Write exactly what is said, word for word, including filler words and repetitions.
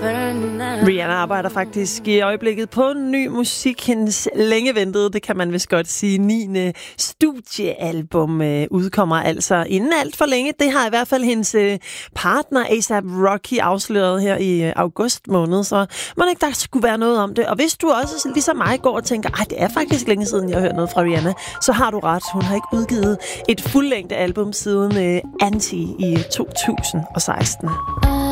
Rihanna arbejder faktisk i øjeblikket på ny musik. Hendes længe ventede, det kan man vist godt sige, niende studiealbum øh, udkommer altså inden alt for længe. Det har i hvert fald hendes øh, partner A$AP Rocky afsløret her i øh, august måned, så må det ikke, der skulle være noget om det. Og hvis du også ligesom mig går og tænker, ej, det er faktisk længe siden, jeg har hørt noget fra Rihanna, så har du ret. Hun har ikke udgivet et fuldlængde album siden øh, Anti i to tusind og seksten.